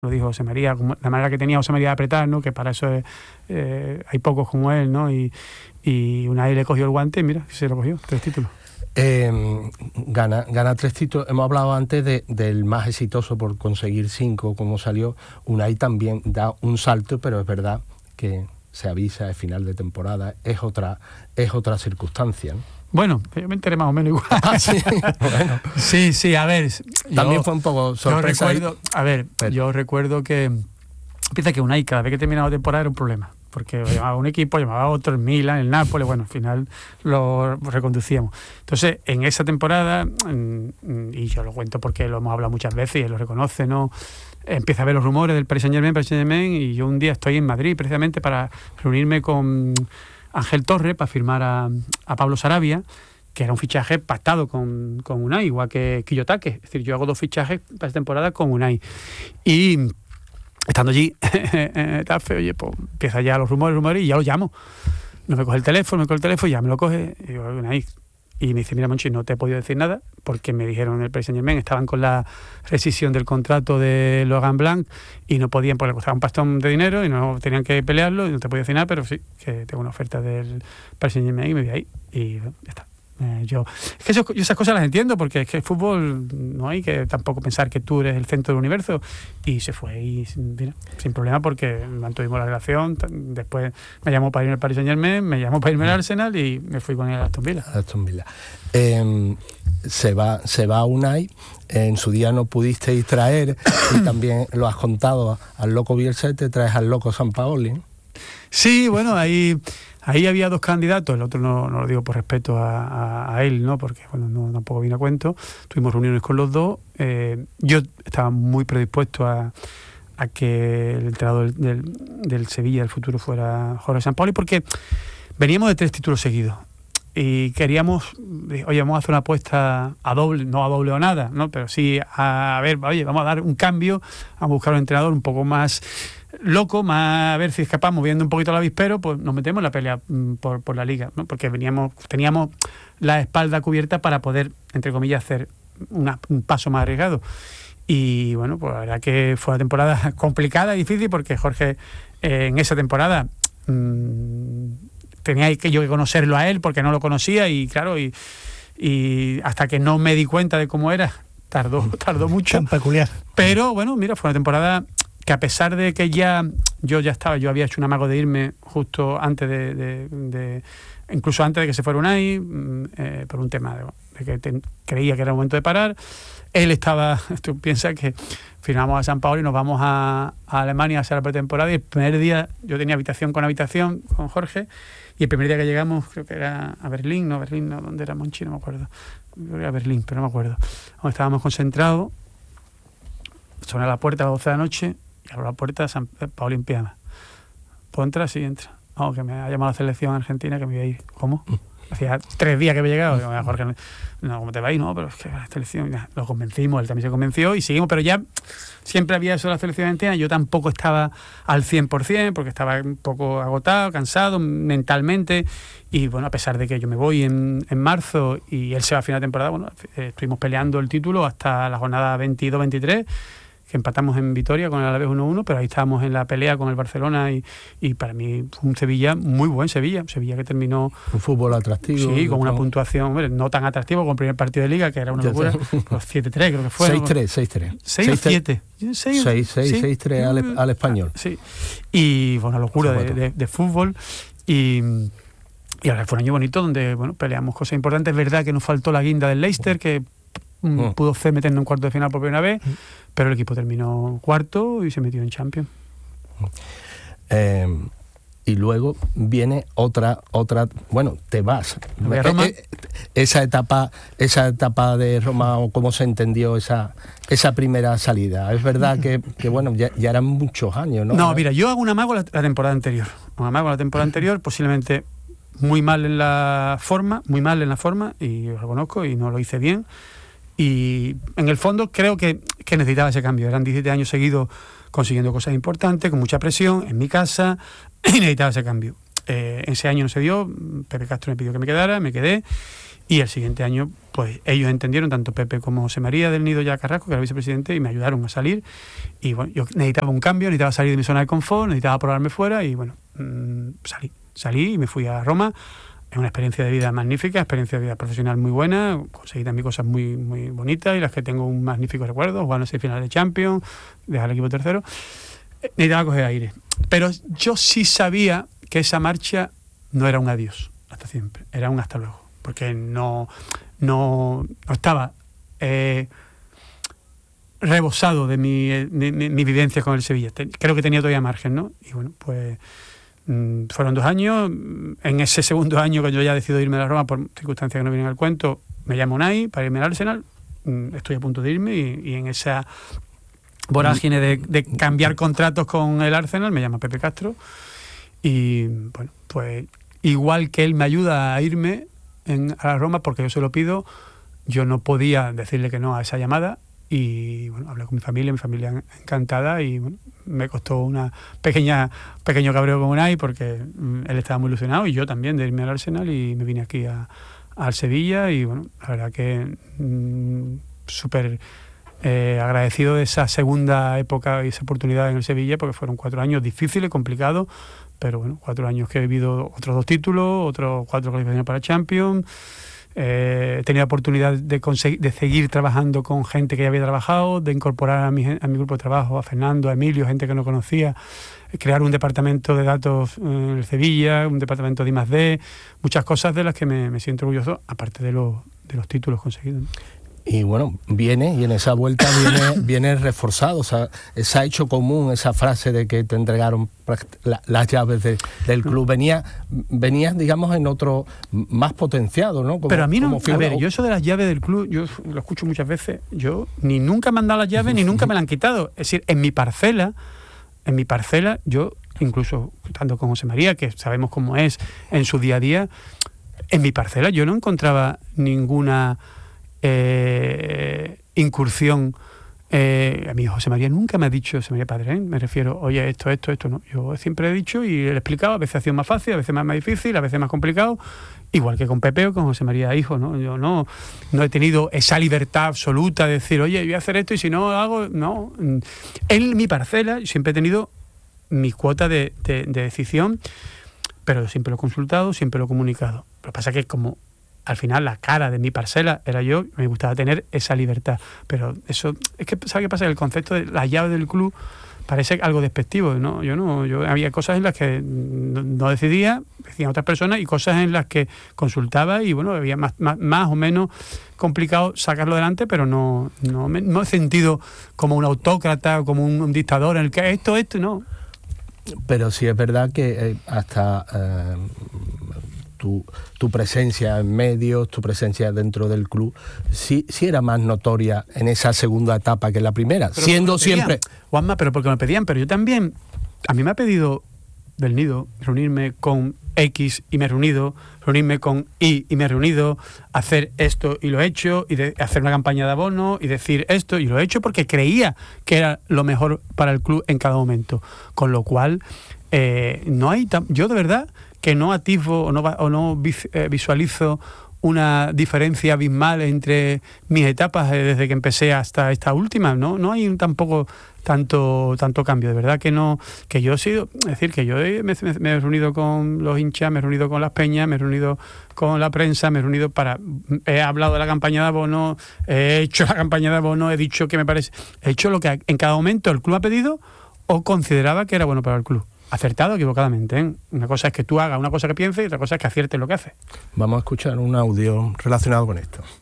Lo dijo José María, la manera que tenía José María de apretar, ¿no? Que para eso hay pocos como él, ¿no? Y Unai le cogió el guante y mira, se lo cogió, 3 títulos. Gana 3 títulos. Hemos hablado antes del más exitoso por conseguir 5, como salió. Unai también da un salto, pero es verdad que se avisa de final de temporada, es otra circunstancia, ¿no? Bueno, yo me enteré más o menos igual. Sí, bueno. Sí, a ver. También fue un poco sorpresa. Yo recuerdo que empieza que Unai, cada vez que terminaba la temporada era un problema. Porque llamaba a un equipo, llamaba a otro, el Milan, el Nápoles, bueno, al final lo reconducíamos. Entonces, en esa temporada, y yo lo cuento porque lo hemos hablado muchas veces y él lo reconoce, ¿no? Empieza a ver los rumores del Paris Saint-Germain, y yo un día estoy en Madrid precisamente para reunirme con Ángel Torres para firmar a Pablo Sarabia, que era un fichaje pactado con Unai, igual que Kiyotake. Es decir, yo hago 2 fichajes para esta temporada con Unai. Y estando allí, oye, pues empieza ya los rumores y ya lo llamo. No me coge el teléfono, ya me lo coge. Y digo, Unai. Y me dice, mira, Monchi, no te he podido decir nada porque me dijeron en el Paris Saint-Germain, estaban con la rescisión del contrato de Logan Blanc y no podían, porque le costaba un pastón de dinero y no tenían que pelearlo y no te podía decir nada, pero sí, que tengo una oferta del Paris Saint-Germain y me voy ahí y ya está. Yo esas cosas las entiendo porque es que el fútbol no hay que tampoco pensar que tú eres el centro del universo, y se fue y mira, sin problema porque mantuvimos la relación. Después me llamó para irme al Paris Saint-Germain, me llamó para irme al Arsenal y me fui con él a Aston Villa. Se va Unai. En su día no pudisteis traer, y también lo has contado, al loco Bielsa, te traes al loco Sampaoli, ¿no? Sí, bueno, ahí había 2 candidatos, el otro no lo digo por respeto a él, ¿no? Porque bueno, no tampoco viene a cuento. Tuvimos reuniones con los 2. Yo estaba muy predispuesto a que el entrenador del Sevilla del futuro fuera Jorge Sampaoli, porque veníamos de 3 títulos seguidos y queríamos, oye, vamos a hacer una apuesta a doble, no a doble o nada, ¿no? Pero sí a ver, oye, vamos a dar un cambio, a buscar un entrenador un poco más loco, más a ver si escapamos viendo un poquito el avispero, pues nos metemos en la pelea por la liga, ¿no? Porque teníamos la espalda cubierta para poder, entre comillas, hacer un paso más arriesgado. Y bueno, pues la verdad que fue una temporada complicada, difícil, porque Jorge en esa temporada tenía que yo conocerlo a él porque no lo conocía, y claro, y hasta que no me di cuenta de cómo era, tardó mucho. Tan peculiar. Pero bueno, mira, fue una temporada que, a pesar de que yo había hecho un amago de irme justo antes incluso antes de que se fuera Unai, por un tema de que creía que era el momento de parar. Él estaba, tú piensas que firmamos a Sampaoli y nos vamos a Alemania a hacer la pretemporada, y el primer día yo tenía habitación con Jorge, y el primer día que llegamos, creo que era a Berlín, ¿dónde era Monchi? No me acuerdo. Creo que era Berlín, pero no me acuerdo. Donde estábamos concentrados, sonó la puerta a las 12 de la noche, y abro la puerta, Sampaoli en pijama. Pues entra, sí, entra. No, que me ha llamado la selección argentina, que me iba a ir. ¿Cómo? Hacía 3 días que había llegado. Digo, Jorge, no, ¿cómo te va a ir? No, pero es que la selección, ya, lo convencimos, él también se convenció y seguimos, pero ya siempre había eso de la selección argentina. Yo tampoco estaba al 100%, porque estaba un poco agotado, cansado mentalmente, y bueno, a pesar de que yo me voy en marzo y él se va a final de temporada, bueno, estuvimos peleando el título hasta la jornada 22-23, que empatamos en Vitoria con el Alavés 1-1, pero ahí estábamos en la pelea con el Barcelona, y para mí fue un Sevilla, muy buen Sevilla, que terminó... Un fútbol atractivo. Sí, con una puntuación, hombre, no tan atractivo como el primer partido de Liga, que era una locura, pues 7-3 creo que fue. 6-3. 6-7. 6-3 al Español. Sí, y fue una locura de fútbol, y ahora fue un año bonito donde, bueno, peleamos cosas importantes. Es verdad que nos faltó la guinda del Leicester, que pudo meternos en cuarto de final por primera vez, pero el equipo terminó cuarto y se metió en Champions. Y luego viene otra, bueno, te vas. ¿Voy a Roma? Esa etapa de Roma, o cómo se entendió esa primera salida. Es verdad que bueno, ya eran muchos años, ¿no? No, mira, yo hago un amago la temporada anterior. Posiblemente muy mal en la forma, y lo reconozco, y no lo hice bien. Y en el fondo creo que necesitaba ese cambio. Eran 17 años seguidos consiguiendo cosas importantes, con mucha presión, en mi casa, y necesitaba ese cambio. ese año no se dio, Pepe Castro me pidió que me quedé, y el siguiente año pues ellos entendieron, tanto Pepe como José María del Nido ya Carrasco, que era vicepresidente, y me ayudaron a salir. Y bueno, yo necesitaba un cambio, necesitaba salir de mi zona de confort, necesitaba probarme fuera, y bueno, salí y me fui a Roma. Es una experiencia de vida magnífica, experiencia de vida profesional muy buena, conseguí también cosas muy, muy bonitas, y las que tengo un magnífico recuerdo, jugar en 6 finales de Champions, dejar el equipo tercero. Necesitaba coger aire. Pero yo sí sabía que esa marcha no era un adiós hasta siempre, era un hasta luego, porque no estaba rebosado de mi vivencia con el Sevilla. Creo que tenía todavía margen, ¿no? Y bueno, pues fueron 2 años. En ese segundo año, que yo ya decido irme a la Roma por circunstancias que no vienen al cuento, me llama Unai para irme al Arsenal. Estoy a punto de irme, y en esa vorágine de cambiar contratos con el Arsenal me llama Pepe Castro, y bueno, pues igual que él me ayuda a irme a la Roma porque yo se lo pido, yo no podía decirle que no a esa llamada. Y bueno, hablé con mi familia encantada, y bueno, me costó una pequeño cabreo con Unai, porque él estaba muy ilusionado, y yo también, de irme al Arsenal, y me vine aquí al Sevilla. Y bueno, la verdad que súper agradecido de esa segunda época y esa oportunidad en el Sevilla, porque fueron 4 años difíciles, complicados, pero bueno, 4 años que he vivido otros 2 títulos, otros 4 clasificaciones para Champions. He tenido la oportunidad de seguir trabajando con gente que ya había trabajado, de incorporar a mi grupo de trabajo, a Fernando, a Emilio, gente que no conocía, crear un departamento de datos en el Sevilla, un departamento de I+D, muchas cosas de las que me siento orgulloso, aparte de los títulos conseguidos, ¿no? Y bueno, y en esa vuelta viene reforzado, o sea, se ha hecho común esa frase de que te entregaron las llaves del club. Venías, digamos, en otro más potenciado, ¿no? Pero a mí no, a ver, yo eso de las llaves del club, yo lo escucho muchas veces, yo ni nunca me han dado las llaves, ni nunca me las han quitado. Es decir, en mi parcela, yo, incluso estando con José María, que sabemos cómo es en su día a día, en mi parcela yo no encontraba ninguna incursión. A mí José María nunca me ha dicho, José María Padre, me refiero, oye, esto, no. Yo siempre he dicho, y él explicaba, a veces ha sido más fácil, a veces más difícil, a veces más complicado, igual que con Pepe o con José María hijo, ¿no? Yo no he tenido esa libertad absoluta de decir, oye, yo voy a hacer esto, y si no hago, no. En mi parcela siempre he tenido mi cuota de decisión, pero siempre lo he consultado, siempre lo he comunicado. Lo que pasa es que como al final la cara de mi parcela era yo, me gustaba tener esa libertad. Pero eso, es que, ¿sabes qué pasa? El concepto de la llave del club parece algo despectivo, ¿no? Yo había cosas en las que no decidía, decían otras personas, y cosas en las que consultaba, y bueno, había más o menos complicado sacarlo adelante, pero no he sentido como un autócrata o como un dictador en el que esto, no. Pero sí es verdad que hasta tu presencia en medios, tu presencia dentro del club, sí era más notoria en esa segunda etapa que en la primera, pero siendo siempre... Juanma, pero porque me pedían, pero yo también, a mí me ha pedido del Nido reunirme con X y me he reunido, reunirme con Y y me he reunido, hacer esto y lo he hecho, y hacer una campaña de abono y decir esto y lo he hecho porque creía que era lo mejor para el club en cada momento. Con lo cual, yo de verdad que no atisbo o no visualizo una diferencia abismal entre mis etapas desde que empecé hasta esta última. No hay tampoco tanto cambio, de verdad que no, que yo he sido, es decir, que yo me he reunido con los hinchas, me he reunido con las peñas, me he reunido con la prensa, me he reunido he hablado de la campaña de abono, he hecho la campaña de abono, he dicho que me parece, he hecho lo que en cada momento el club ha pedido o consideraba que era bueno para el club. Acertado o equivocadamente, ¿eh? Una cosa es que tú hagas una cosa que pienses y otra cosa es que aciertes lo que haces. Vamos a escuchar un audio relacionado con esto.